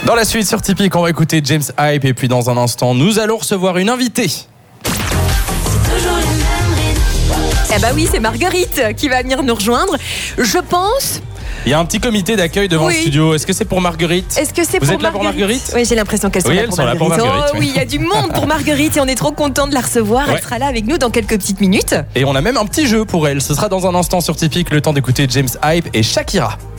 Dans la suite sur Tipeee, on va écouter James Hype et puis dans un instant, nous allons recevoir une invitée. Eh bah oui, c'est Marguerite qui va venir nous rejoindre. Je pense. Il y a un petit comité d'accueil devant le studio. Est-ce que c'est pour Marguerite ? Est-ce que c'est Vous pour êtes là pour Marguerite ? Oui, j'ai l'impression qu'elles sont là pour Marguerite. Oh oui, il y a du monde pour Marguerite et on est trop content de la recevoir. Elle sera là avec nous dans quelques petites minutes. Et on a même un petit jeu pour elle. Ce sera dans un instant sur Tipeee, le temps d'écouter James Hype et Shakira.